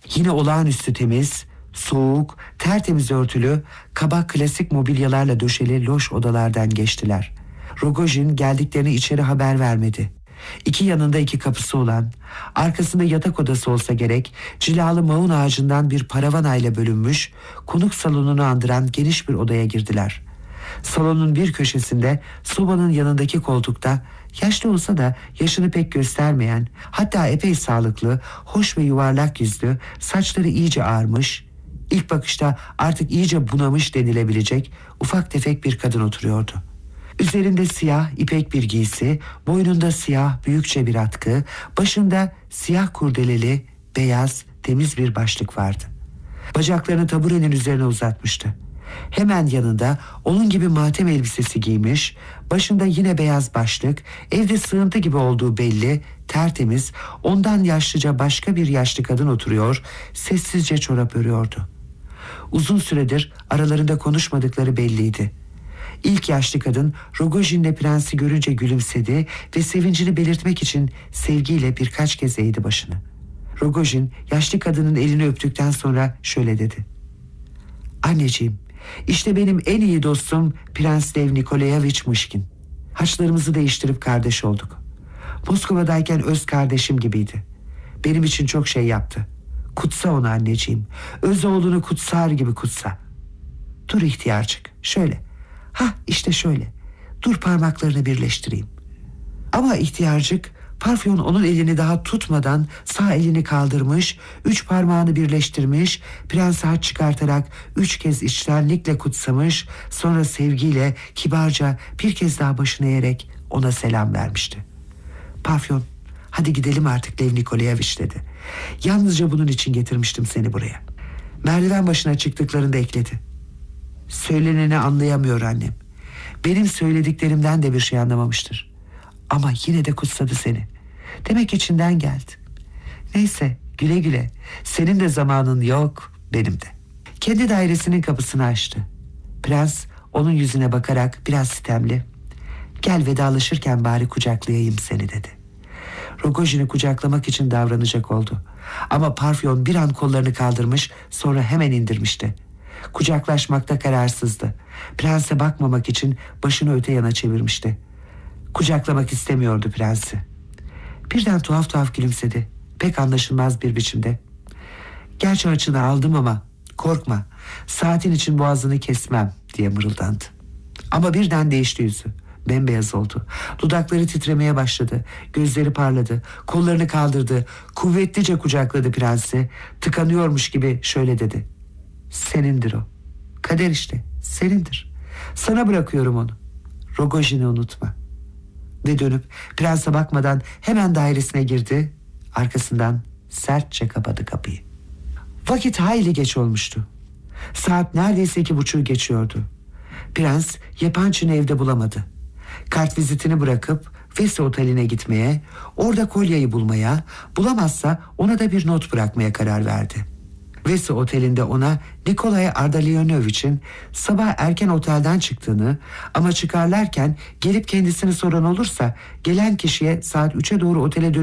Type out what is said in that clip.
Yine olağanüstü temiz, soğuk, tertemiz örtülü, kaba klasik mobilyalarla döşeli loş odalardan geçtiler. Rogojin geldiklerini içeri haber vermedi. İki yanında iki kapısı olan, arkasında yatak odası olsa gerek, cilalı maun ağacından bir paravanayla bölünmüş, konuk salonunu andıran geniş bir odaya girdiler. Salonun bir köşesinde, sobanın yanındaki koltukta, yaşlı olsa da yaşını pek göstermeyen, hatta epey sağlıklı, hoş ve yuvarlak yüzlü, saçları iyice ağarmış, ilk bakışta artık iyice bunamış denilebilecek ufak tefek bir kadın oturuyordu. Üzerinde siyah ipek bir giysi, boynunda siyah büyükçe bir atkı, başında siyah kurdeleli, beyaz, temiz bir başlık vardı. Bacaklarını taburenin üzerine uzatmıştı. Hemen yanında onun gibi matem elbisesi giymiş, başında yine beyaz başlık, evde sığıntı gibi olduğu belli, tertemiz, ondan yaşlıca başka bir yaşlı kadın oturuyor, sessizce çorap örüyordu. Uzun süredir aralarında konuşmadıkları belliydi. İlk yaşlı kadın Rogojin'le prensi görünce gülümsedi ve sevincini belirtmek için sevgiyle birkaç kez eğdi başını. Rogojin yaşlı kadının elini öptükten sonra şöyle dedi: "Anneciğim, işte benim en iyi dostum Prens Lev Nikolayevich Mışkin. Haçlarımızı değiştirip kardeş olduk. Moskova'dayken öz kardeşim gibiydi. Benim için çok şey yaptı. Kutsa onu anneciğim. Öz oğlunu kutsar gibi kutsa. Dur ihtiyarcık, şöyle. İşte şöyle. Dur parmaklarını birleştireyim." Ama ihtiyarcık Parfyon onun elini daha tutmadan sağ elini kaldırmış, 3 parmağını birleştirmiş, prense haç çıkartarak 3 kez içtenlikle kutsamış, sonra sevgiyle kibarca bir kez daha başını eğerek ona selam vermişti. "Parfyon, hadi gidelim artık Lev Nikolayevich," dedi. "Yalnızca bunun için getirmiştim seni buraya." Merdiven başına çıktıklarında ekledi: "Söyleneni anlayamıyor annem. Benim söylediklerimden de bir şey anlamamıştır. Ama yine de kutsadı seni. Demek içinden geldi. Neyse, güle güle. Senin de zamanın yok, benim de." Kendi dairesinin kapısını açtı. Prens onun yüzüne bakarak biraz sitemli, "Gel vedalaşırken bari kucaklayayım seni," dedi. Rogojin'i kucaklamak için davranacak oldu. Ama Parfyon bir an kollarını kaldırmış, sonra hemen indirmişti. Kucaklaşmakta kararsızdı. Prense bakmamak için başını öte yana çevirmişti. Kucaklamak istemiyordu prensi. Birden tuhaf tuhaf gülümsedi. Pek anlaşılmaz bir biçimde. "Gerçi açını aldım ama korkma, saatin için boğazını kesmem," diye mırıldandı. Ama birden değişti yüzü. Bembeyaz oldu. Dudakları titremeye başladı. Gözleri parladı. Kollarını kaldırdı. Kuvvetlice kucakladı prensi. Tıkanıyormuş gibi şöyle dedi: "Senindir o. Kader işte, senindir. Sana bırakıyorum onu. Rogojin'i unutma." Ve dönüp prense bakmadan hemen dairesine girdi. Arkasından sertçe kapadı kapıyı. Vakit hayli geç olmuştu. Saat neredeyse 2:30 geçiyordu. Prens Yepançin'i evde bulamadı. Kartvizitini bırakıp Vesi Oteli'ne gitmeye, orada kolyeyi bulmaya, bulamazsa ona da bir not bırakmaya karar verdi. Vesi Oteli'nde ona Nikolay Ardalionovich'in sabah erken otelden çıktığını, ama çıkarlarken gelip kendisini soran olursa gelen kişiye saat 3'e doğru otele